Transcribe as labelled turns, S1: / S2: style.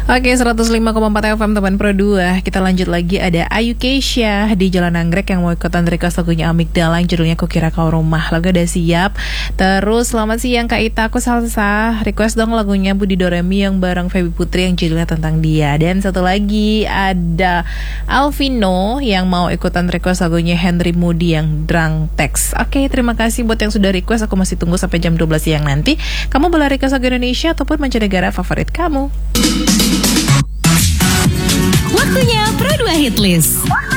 S1: Oke, 105,4 FM teman Pro 2. Kita lanjut lagi, ada Ayu Keisha di Jalan Anggrek yang mau ikutan request lagunya Amigdala yang judulnya Kukira Kau Rumah. Lagu udah siap. Terus selamat siang Kak Ita, aku salsa. Request dong lagunya Budi Doremi yang bareng Feby Putri yang judulnya tentang dia. Dan satu lagi ada Alvino yang mau ikutan request lagunya Henry Moody yang Drunk Text. Oke, terima kasih buat yang sudah request. Aku masih tunggu sampai jam 12 siang nanti. Kamu boleh request lagu Indonesia ataupun mancanegara favorit kamu.
S2: Waktunya Pro 2 Hit List.